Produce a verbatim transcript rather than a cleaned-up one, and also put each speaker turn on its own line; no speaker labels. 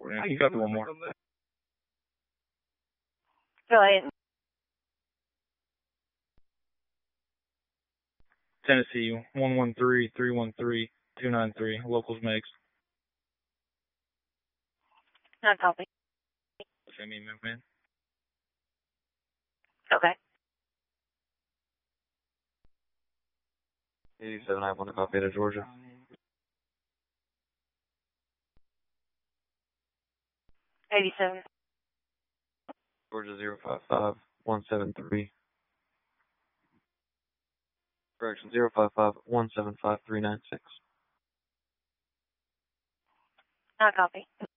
You got the one more.
Go ahead.
Tennessee, one one three, three one three, two nine three, locals makes.
Not copy.
Send me a movement.
Okay.
eighty-seven, I want to copy to Georgia.
eighty-seven.
Georgia zero five five one seven three. Correction, zero five five one seven five three nine six.
Not copy.